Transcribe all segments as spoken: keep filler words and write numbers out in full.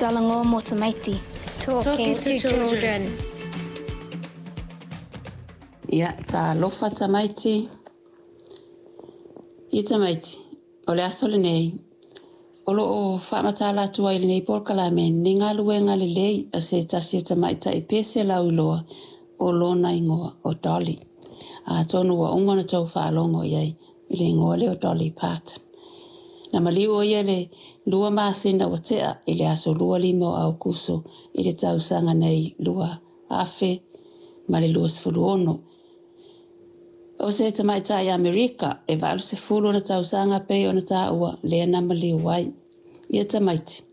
Dalango mo tamaiti. Talking, Talking to, to children. children. Ia, ta lofa tamaiti. Ia tamaiti. O le aso le nei. Olo o whaamata la tua ili nei polka la men. Ni ngā luenga le lei a se tasi o tamaita i pese lau iloa o lona ingoa o Dolly. A tonu wa ungona tau whaalongo iai i le ingoa le o Dolly Parton. Na maliu o ia le lua maasina wa tea i le aso lua limo au kuso i le tau sanga nei lua afe ma le lua sifuru ono. O se tamaita i Amerika e walu se fulu na tau sanga pei o na taua le na maliu wai. Ia tamaiti.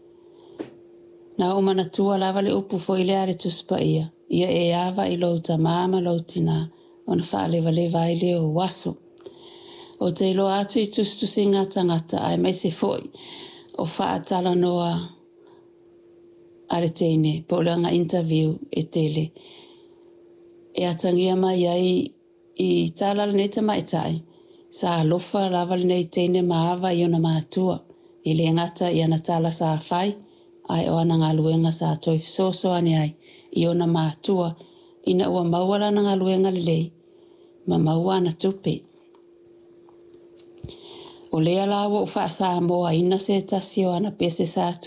Na o mana tua lava le upu fo i le are tuspa ia. Ia e ava i lo ta mama lo tina o na wha lewa lewa i le o waso. O te ilo atu i tustusi ngā tangata ai mai se foi o wha atala noa are teine po langa interview e tele. E atangia mai ai i tala le neta mai tai. Sa lofa lava le nei teine maava i ona mātua. I le ngata i ana tala sa fai. Ai o ana ngā luenga sa toi fisoso ane ai. I ona mātua. Ina ua mauala na ngā luenga le lei. Ma maua ana tupe. O lea lawa o wha sa moa ina se tasio ana pese sa